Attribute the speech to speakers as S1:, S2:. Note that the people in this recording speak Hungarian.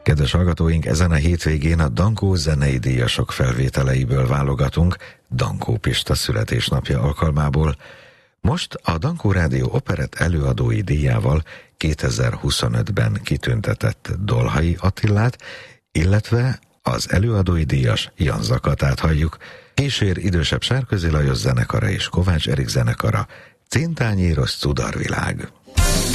S1: Kedves hallgatóink, ezen a hétvégén a Dankó zenei díjasok felvételeiből válogatunk Dankó Pista születésnapja alkalmából. Most a Dankó Rádió operett előadói díjával 2025-ben kitüntetett Dolhai Attilát, illetve az előadói díjas Jan Zakatát halljuk. Kísér idősebb Sárközi Lajos zenekara és Kovács Erik zenekara, Cintányéros Cudarvilág.